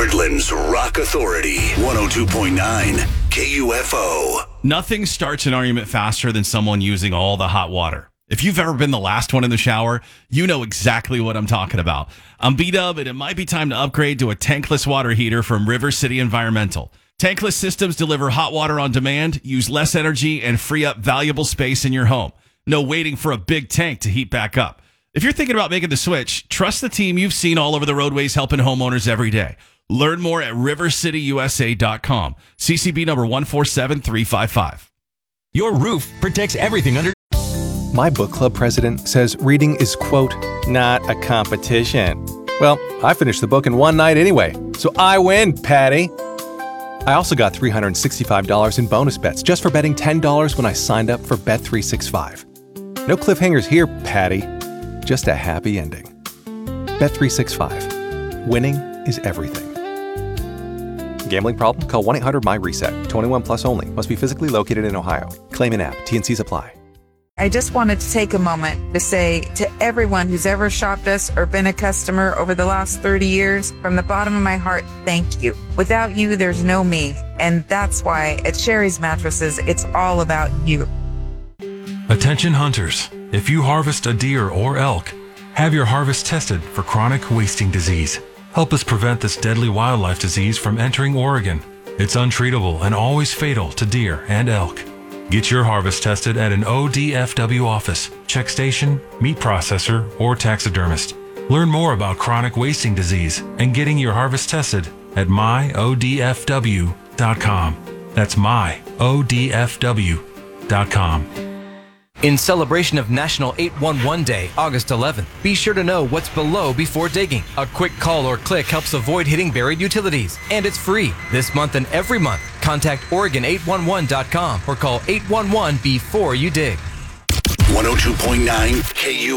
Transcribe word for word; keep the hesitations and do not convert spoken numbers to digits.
Portland's Rock Authority, one oh two point nine K U F O. Nothing starts an argument faster than someone using all the hot water. If you've ever been the last one in the shower, you know exactly what I'm talking about. I'm B-Dub, and it might be time to upgrade to a tankless water heater from River City Environmental. Tankless systems deliver hot water on demand, use less energy, and free up valuable space in your home. No waiting for a big tank to heat back up. If you're thinking about making the switch, trust the team you've seen all over the roadways helping homeowners every day. Learn more at river city u s a dot com. C C B number one four seven three five five. Your roof protects everything under... My book club president says reading is, quote, not a competition. Well, I finished the book in one night anyway, so I win, Patty. I also got three hundred sixty-five dollars in bonus bets just for betting ten dollars when I signed up for Bet three sixty-five. No cliffhangers here, Patty. Just a happy ending. Bet three sixty-five. Winning is everything. Gambling problem? Call one eight hundred my reset. twenty-one plus only. Must be physically located in Ohio. Claim in app. T and C's apply. I just wanted to take a moment to say to everyone who's ever shopped us or been a customer over the last thirty years, from the bottom of my heart, thank you. Without you, there's no me. And that's why at Sherry's Mattresses, it's all about you. Attention hunters. If you harvest a deer or elk, have your harvest tested for chronic wasting disease. Help us prevent this deadly wildlife disease from entering Oregon. It's untreatable and always fatal to deer and elk. Get your harvest tested at an O D F W office, check station, meat processor, or taxidermist. Learn more about chronic wasting disease and getting your harvest tested at my o d f w dot com. That's my o d f w dot com. In celebration of National eight one one Day, August eleventh, be sure to know what's below before digging. A quick call or click helps avoid hitting buried utilities, and it's free. This month and every month, contact Oregon eight one one dot com or call eight one one before you dig. one oh two point nine K U